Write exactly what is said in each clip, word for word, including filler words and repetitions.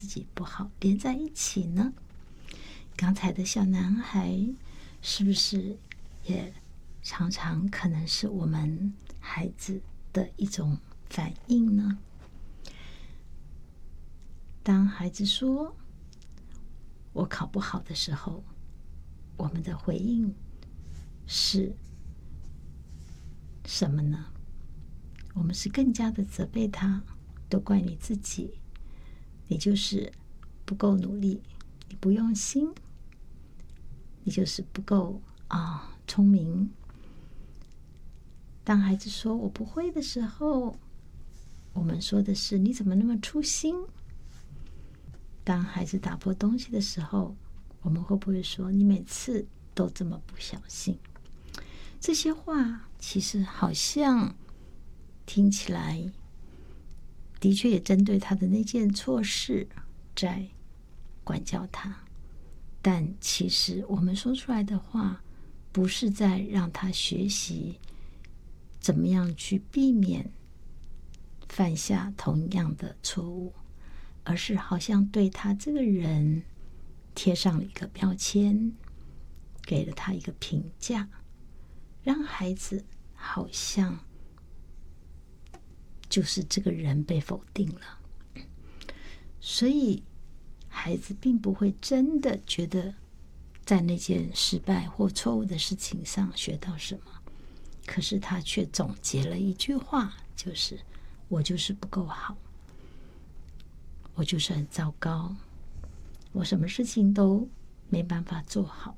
自己不好连在一起呢？刚才的小男孩是不是也常常可能是我们孩子的一种反应呢？当孩子说我考不好的时候，我们的回应是什么呢？我们是更加的责备他，都怪你自己，你就是不够努力，你不用心，你就是不够啊聪明。当孩子说我不会的时候，我们说的是你怎么那么粗心？当孩子打破东西的时候，我们会不会说你每次都这么不小心？这些话其实好像听起来的确也针对他的那件错事在管教他，但其实我们说出来的话不是在让他学习怎么样去避免犯下同样的错误，而是好像对他这个人贴上了一个标签，给了他一个评价，让孩子好像就是这个人被否定了。所以孩子并不会真的觉得在那件失败或错误的事情上学到什么，可是他却总结了一句话，就是我就是不够好，我就是很糟糕，我什么事情都没办法做好。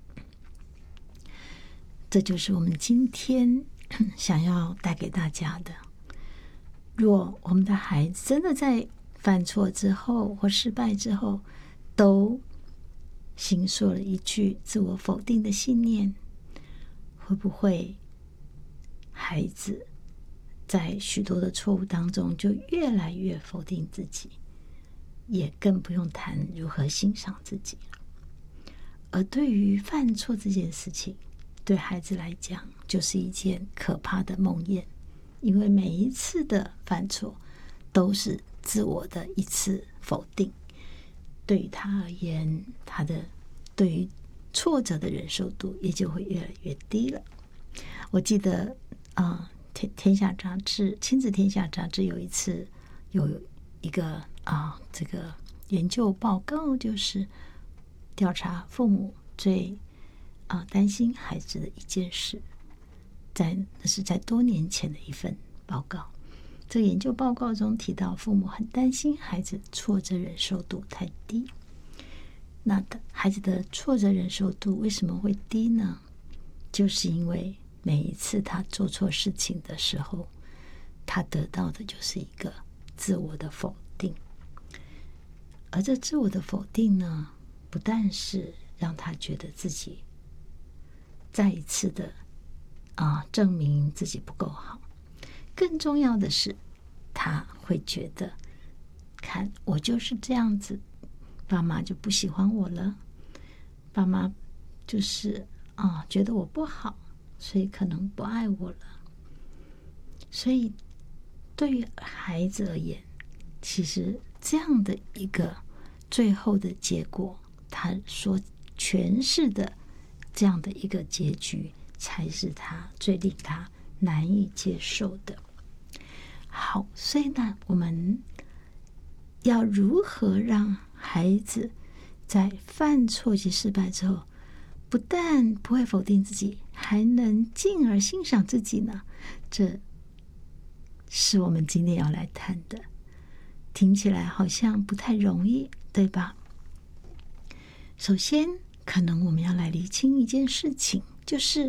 这就是我们今天想要带给大家的。若我们的孩子真的在犯错之后或失败之后都形塑了一句自我否定的信念，会不会孩子在许多的错误当中就越来越否定自己，也更不用谈如何欣赏自己了。而对于犯错这件事情，对孩子来讲就是一件可怕的梦魇，因为每一次的犯错都是自我的一次否定，对于他而言，他的对于挫折的忍受度也就会越来越低了。我记得啊、呃，天天下杂志亲子天下杂志有一次有一个啊、呃、这个研究报告，就是调查父母最啊、呃、担心孩子的一件事，在那是在多年前的一份报告。这个研究报告中提到，父母很担心孩子挫折忍受度太低。那孩子的挫折忍受度为什么会低呢？就是因为每一次他做错事情的时候，他得到的就是一个自我的否定。而这自我的否定呢，不但是让他觉得自己再一次的啊证明自己不够好，更重要的是他会觉得，看我就是这样子，爸妈就不喜欢我了，爸妈就是啊觉得我不好，所以可能不爱我了。所以对于孩子而言，其实这样的一个最后的结果，他所诠释的这样的一个结局，才是他最令他难以接受的。好，所以呢，我们要如何让孩子在犯错及失败之后，不但不会否定自己，还能进而欣赏自己呢？这是我们今天要来谈的。听起来好像不太容易，对吧？首先，可能我们要来厘清一件事情，就是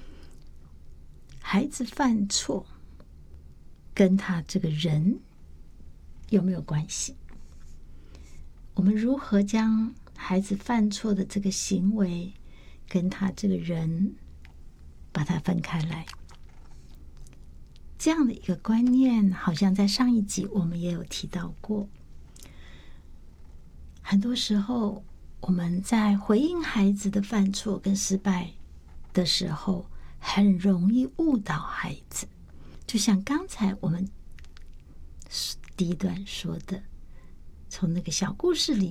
孩子犯错跟他这个人有没有关系？我们如何将孩子犯错的这个行为跟他这个人把它分开来？这样的一个观念，好像在上一集我们也有提到过。很多时候，我们在回应孩子的犯错跟失败的时候，很容易误导孩子。就像刚才我们第一段说的， 从那个小故事里